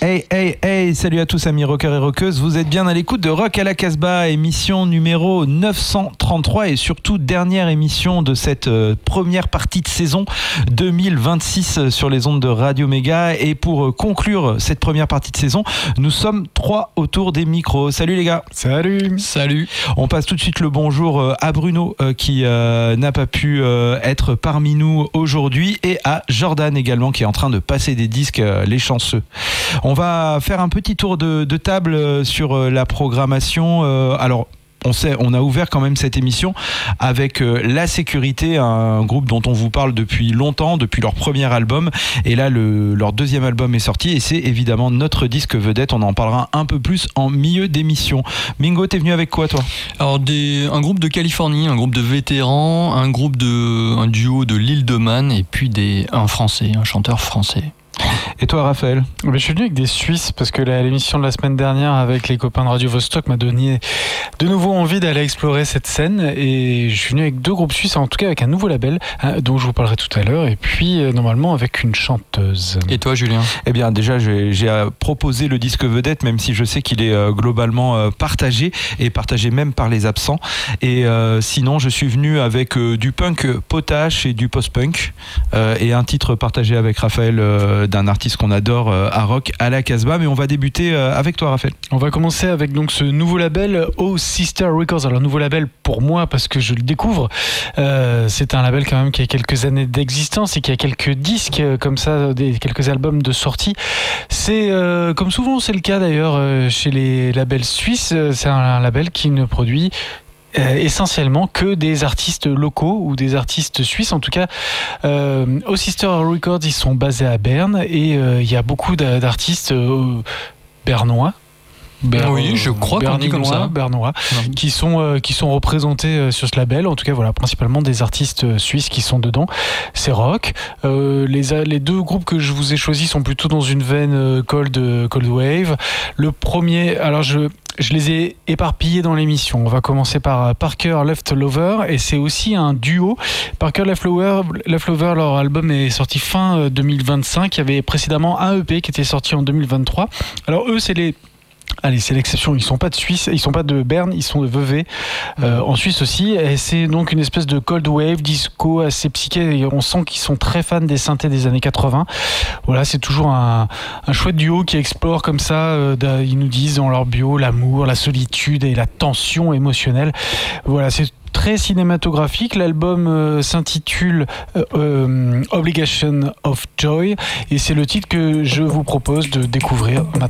Hey, salut à tous amis rockers et rockeuses, vous êtes bien à l'écoute de Rock à la Casbah, émission numéro 933 et surtout dernière émission de cette première partie de saison 2026 sur les ondes de Radio Méga. Et pour conclure cette première partie de saison, nous sommes 3 autour des micros. Salut les gars. Salut. On passe tout de suite le bonjour à Bruno qui n'a pas pu être parmi nous aujourd'hui, et à Jordan également qui est en train de passer des disques, les chanceux. On va faire un petit tour de table sur la programmation. Alors, on a ouvert quand même cette émission avec La Sécurité, un groupe dont on vous parle depuis longtemps, depuis leur premier album. Et là, leur deuxième album est sorti et c'est évidemment notre disque vedette. On en parlera un peu plus en milieu d'émission. Mingo, t'es venu avec quoi, toi ? Alors, un groupe de Californie, un groupe de vétérans, un duo de l'île de Man et puis un chanteur français. Et toi, Raphaël ? Je suis venu avec des Suisses parce que l'émission de la semaine dernière avec les copains de Radio Vostok m'a donné de nouveau envie d'aller explorer cette scène, et je suis venu avec 2 groupes suisses, en tout cas avec un nouveau label dont je vous parlerai tout à l'heure, et puis normalement avec une chanteuse. Et toi, Julien ? Eh bien déjà j'ai proposé le disque vedette, même si je sais qu'il est globalement partagé, et partagé même par les absents. Et sinon je suis venu avec du punk potache et du post-punk, et un titre partagé avec Raphaël d'un artiste qu'on adore à Rock à la Casbah. Mais on va débuter avec toi, Raphaël. On va commencer avec donc ce nouveau label, Oh Sister Records. Alors, nouveau label pour moi parce que je le découvre. C'est un label quand même qui a quelques années d'existence et qui a quelques disques comme ça, quelques albums de sortie. C'est comme souvent c'est le cas d'ailleurs chez les labels suisses. C'est un label qui ne produit essentiellement que des artistes locaux ou des artistes suisses. En tout cas, Oh Sister Records, ils sont basés à Berne, et il y a beaucoup d'artistes bernois. Oui, je crois qu'on dit comme ça. Bernois, qui sont représentés sur ce label. En tout cas, voilà, principalement des artistes suisses qui sont dedans. C'est rock. Les 2 groupes que je vous ai choisis sont plutôt dans une veine cold wave. Le premier, alors je les ai éparpillés dans l'émission. On va commencer par Parker Left Lover, et c'est aussi un duo. Parker Left Lover, leur album est sorti fin 2025. Il y avait précédemment un EP qui était sorti en 2023. Alors eux, c'est l'exception, ils sont pas de Suisse, ils sont pas de Berne, ils sont de Vevey, en Suisse aussi, et c'est donc une espèce de cold wave disco assez psyché, et on sent qu'ils sont très fans des synthés des années 80. Voilà, c'est toujours un chouette duo qui explore comme ça, ils nous disent dans leur bio l'amour, la solitude et la tension émotionnelle. Voilà, c'est très cinématographique. L'album s'intitule Obligation of Joy, et c'est le titre que je vous propose de découvrir maintenant.